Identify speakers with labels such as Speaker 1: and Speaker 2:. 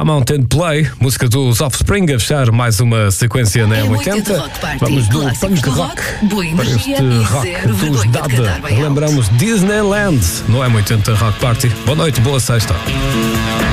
Speaker 1: Mountain Play, música dos Offspring, a fechar mais uma sequência na M80. Vamos do punk rock para este rock dos Dada. Lembramos Disneyland no M80 Rock Party. Boa noite, boa sexta.